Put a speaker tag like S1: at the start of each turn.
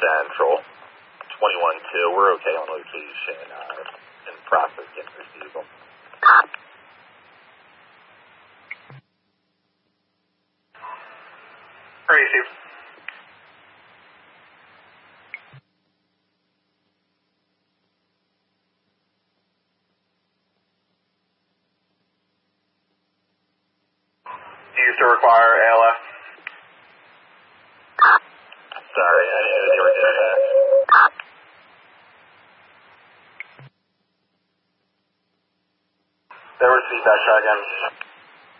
S1: Central, 21-2. We're okay on location and process getting receivable.
S2: Receive. Do you still require ALF?
S1: Sorry, I didn't know they were doing that.
S2: There was feedback, try again.